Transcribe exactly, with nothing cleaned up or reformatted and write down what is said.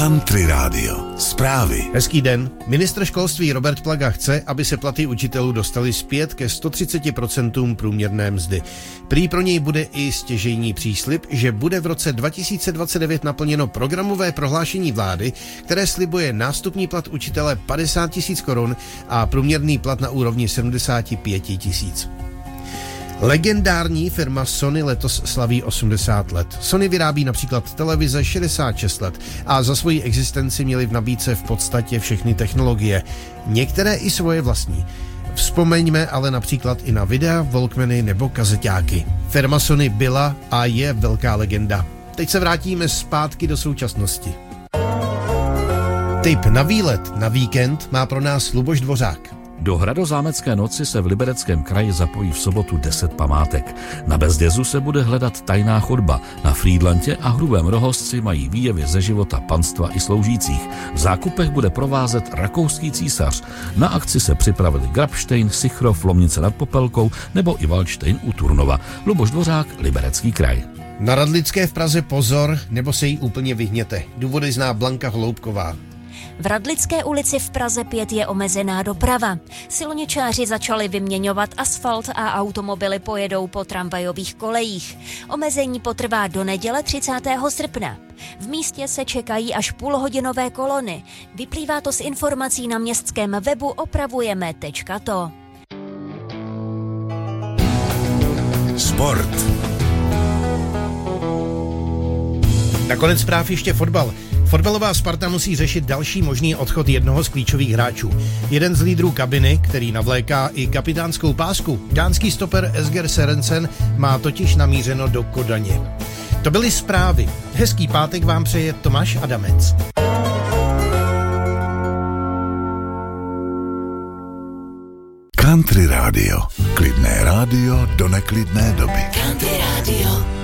Country Radio. Zprávy. Hezký den. Ministr školství Robert Plaga chce, aby se platy učitelů dostaly zpět ke sto třicet procent průměrné mzdy. Prý pro něj bude i stěžejní příslib, že bude v roce dva tisíce dvacet devět naplněno programové prohlášení vlády, které slibuje nástupní plat učitele padesát tisíc korun a průměrný plat na úrovni sedmdesát pět tisíc. Legendární firma Sony letos slaví osmdesát let. Sony vyrábí například televize šedesát šest let a za svoji existenci měli v nabídce v podstatě všechny technologie, některé i svoje vlastní. Vzpomeňme ale například i na videa, walkmany nebo kazeťáky. Firma Sony byla a je velká legenda. Teď se vrátíme zpátky do současnosti. Tip na výlet na víkend má pro nás Luboš Dvořák. Do Hradozámecké noci se v Libereckém kraji zapojí v sobotu deset památek. Na Bezdězu se bude hledat tajná chodba. Na Frýdlantě a Hrubém Rohozci mají výjevy ze života panstva i sloužících. V zákupech bude provázet rakouský císař. Na akci se připravili Grabštejn, Sichrov, Lomnice nad Popelkou nebo i Valdštejn u Turnova. Luboš Dvořák, Liberecký kraj. Na Radlické v Praze pozor, nebo se jí úplně vyhněte. Důvody zná Blanka Holoubková. V Radlické ulici v Praze pět je omezená doprava. Silničáři začali vyměňovat asfalt a automobily pojedou po tramvajových kolejích. Omezení potrvá do neděle třicátého srpna. V místě se čekají až půlhodinové kolony. Vyplývá to z informací na městském webu opravujeme tečka to. Sport. Nakonec zpráv ještě fotbal. Fotbalová Sparta musí řešit další možný odchod jednoho z klíčových hráčů. Jeden z lídrů kabiny, který navléká i kapitánskou pásku, dánský stoper Esger Sørensen, má totiž namířeno do Kodaně. To byly zprávy. Hezký pátek vám přeje Tomáš Adamec. Country Radio. Klidné rádio do neklidné doby. Country Radio.